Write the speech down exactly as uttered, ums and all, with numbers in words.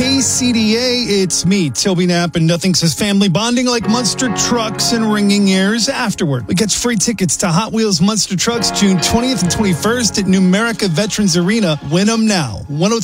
K C D A, it's me, Toby Knapp, and nothing says family bonding like Munster Trucks and ringing ears afterward. We get free tickets to Hot Wheels Munster Trucks June twentieth and twenty-first at Numerica Veterans Arena. Win them now. one oh